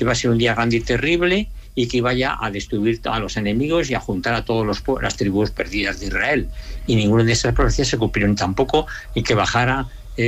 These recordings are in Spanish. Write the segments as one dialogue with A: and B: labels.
A: que iba a ser un día grande y terrible y que iba ya a destruir a los enemigos y a juntar a todas las tribus perdidas de Israel. Y ninguna de esas profecías se cumplieron tampoco, y que bajara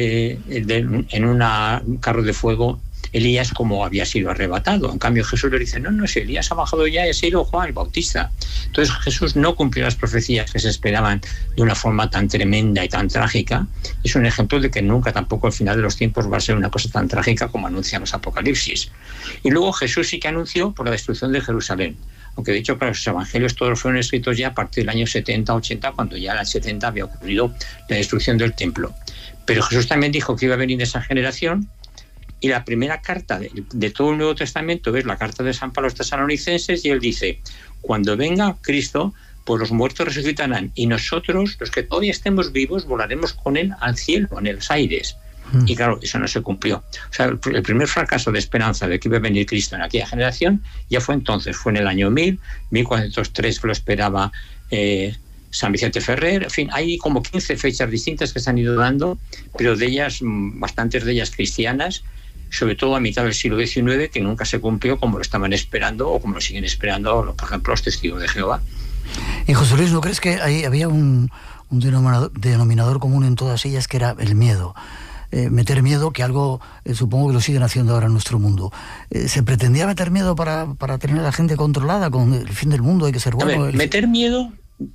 A: en un carro de fuego Elías como había sido arrebatado. En cambio Jesús le dice, no, si Elías ha bajado ya, ha sido Juan el Bautista. Entonces Jesús no cumplió las profecías que se esperaban de una forma tan tremenda y tan trágica. Es un ejemplo de que nunca tampoco al final de los tiempos va a ser una cosa tan trágica como anuncian los Apocalipsis. Y luego Jesús sí que anunció por la destrucción de Jerusalén, aunque de hecho para los evangelios todos fueron escritos ya a partir del año 70-80, cuando ya en el 70 había ocurrido la destrucción del templo. Pero Jesús también dijo que iba a venir esa generación. Y la primera carta de todo el Nuevo Testamento es la carta de San Pablo a los tesalonicenses, y él dice, cuando venga Cristo, pues los muertos resucitarán, y nosotros, los que todavía estemos vivos, volaremos con él al cielo, en los aires. Y claro, eso no se cumplió. O sea, el primer fracaso de esperanza de que iba a venir Cristo en aquella generación ya fue entonces, fue en el año 1403, que lo esperaba San Vicente Ferrer. En fin, hay como 15 fechas distintas que se han ido dando, pero de ellas, bastantes de ellas cristianas, sobre todo a mitad del siglo XIX, que nunca se cumplió como lo estaban esperando o como lo siguen esperando, por ejemplo, los testigos de Jehová.
B: Y José Luis, ¿no crees que ahí había un denominador común en todas ellas, que era el miedo? Meter miedo, que algo supongo que lo siguen haciendo ahora en nuestro mundo. ¿Se pretendía meter miedo para tener a la gente controlada con el fin del mundo? Hay que ser bueno.
A: Meter miedo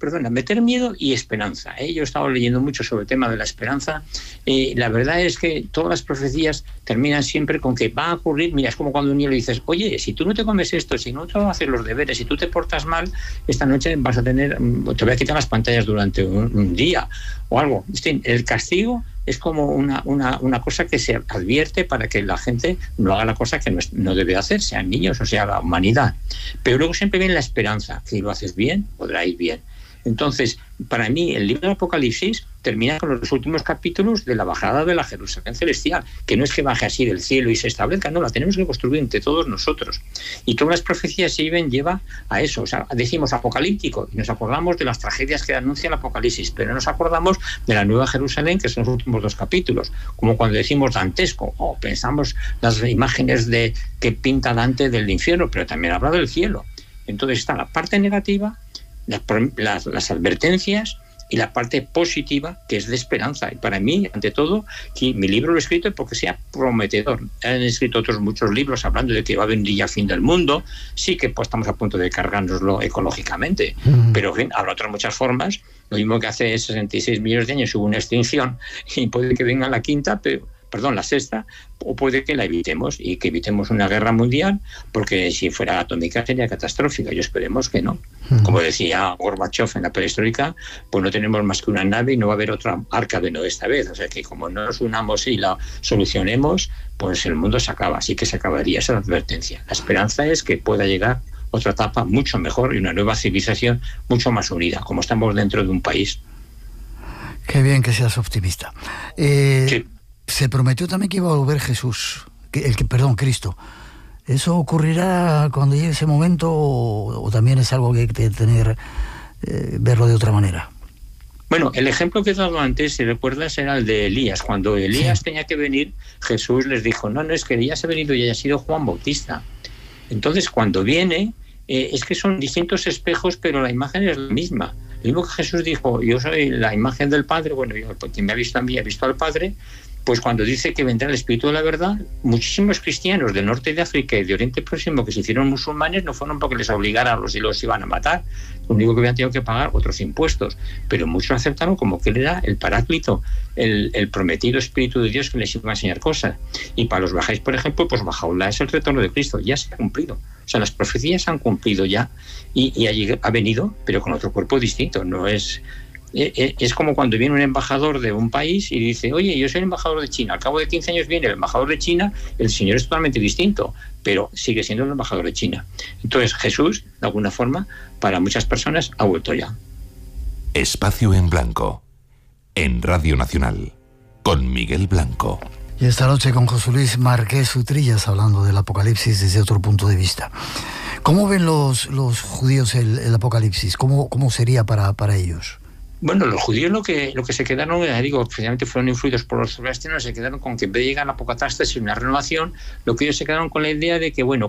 A: y esperanza. Yo he estado leyendo mucho sobre el tema de la esperanza. La verdad es que todas las profecías terminan siempre con que va a ocurrir. Mira, es como cuando un niño le dices, oye, si tú no te comes esto, si no te vas a hacer los deberes, si tú te portas mal, esta noche vas a te voy a quitar las pantallas durante un día o algo. El castigo es como una cosa que se advierte para que la gente no haga la cosa que no debe hacer, sean niños o sea la humanidad. Pero luego siempre viene la esperanza, que si lo haces bien, podrá ir bien. Entonces, para mí, el libro del Apocalipsis termina con los últimos capítulos de la bajada de la Jerusalén celestial, que no es que baje así del cielo y se establezca, no, la tenemos que construir entre todos nosotros. Y todas las profecías lleva a eso. O sea, decimos apocalíptico y nos acordamos de las tragedias que anuncia el Apocalipsis, pero no nos acordamos de la Nueva Jerusalén, que son los últimos 2 capítulos. Como cuando decimos dantesco, pensamos las imágenes que pinta Dante del infierno, pero también habla del cielo. Entonces está la parte negativa, las advertencias, y la parte positiva, que es de esperanza. Y para mí, ante todo, que mi libro lo he escrito porque sea prometedor. Han escrito otros muchos libros hablando de que va a venir ya el fin del mundo. Sí que pues, estamos a punto de cargárnoslo ecológicamente, pero en fin, habrá otras muchas formas. Lo mismo que hace 66 millones de años hubo una extinción y puede que venga la sexta, o puede que la evitemos y que evitemos una guerra mundial, porque si fuera atómica sería catastrófica, y esperemos que no. Como decía Gorbachev en la perestroika, pues no tenemos más que una nave y no va a haber otra arca de Noé esta vez, o sea que como no nos unamos y la solucionemos, pues el mundo se acaba, así que se acabaría esa advertencia. La esperanza es que pueda llegar otra etapa mucho mejor y una nueva civilización mucho más unida, como estamos dentro de un país.
B: Qué bien que seas optimista.
A: Sí.
B: Se prometió también que iba a volver Jesús, Cristo. ¿Eso ocurrirá cuando llegue ese momento o también es algo que hay que verlo de otra manera?
A: Bueno, el ejemplo que he dado antes, si recuerdas, era el de Elías. Cuando Elías tenía que venir, Jesús les dijo, no, es que Elías ha venido y haya sido Juan Bautista. Entonces, cuando viene, es que son distintos espejos, pero la imagen es la misma. Lo mismo que Jesús dijo, yo soy la imagen del Padre, quien me ha visto a mí ha visto al Padre. Pues cuando dice que vendrá el Espíritu de la verdad, muchísimos cristianos del norte de África y de Oriente Próximo que se hicieron musulmanes no fueron porque les obligaran y los iban a matar, lo único que habían tenido que pagar otros impuestos, pero muchos aceptaron como que él era el Paráclito, el prometido Espíritu de Dios que les iba a enseñar cosas. Y para los bajáis, por ejemplo, pues Bajaulá es el retorno de Cristo, ya se ha cumplido. O sea, las profecías se han cumplido ya y ha venido, pero con otro cuerpo distinto, no es... Es como cuando viene un embajador de un país y dice, oye, yo soy el embajador de China. Al cabo de 15 años viene el embajador de China, el señor es totalmente distinto, pero sigue siendo el embajador de China. Entonces Jesús, de alguna forma, para muchas personas ha vuelto ya.
C: Espacio en Blanco, en Radio Nacional, con Miguel Blanco.
B: Y esta noche con José Luis Márquez Utrillas, hablando del Apocalipsis desde otro punto de vista. ¿Cómo ven los judíos el Apocalipsis? ¿Cómo sería para ellos?
A: Bueno, los judíos lo que se quedaron, precisamente fueron influidos por los zoroastrianos, se quedaron con que en vez de llegar a la apocatastasis y una renovación, lo que ellos se quedaron con la idea de que, bueno,